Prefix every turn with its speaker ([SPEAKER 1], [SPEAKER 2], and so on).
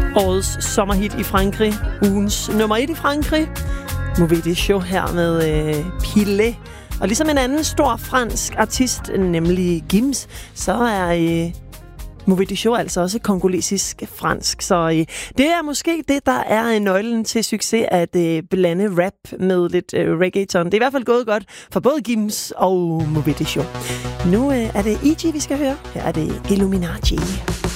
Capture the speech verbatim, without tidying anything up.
[SPEAKER 1] Årets sommerhit i Frankrig. Ugens nummer et i Frankrig. Mauvais Show her med øh, Pilé. Og ligesom en anden stor fransk artist, nemlig Gims, så er øh, Mauvais Show altså også kongolesisk fransk. Så øh, det er måske det, der er øh, nøglen til succes, at øh, blande rap med lidt øh, reggaeton. Det er i hvert fald gået godt for både Gims og Mauvais Show. Nu øh, er det E G, vi skal høre. Her er det Illuminati.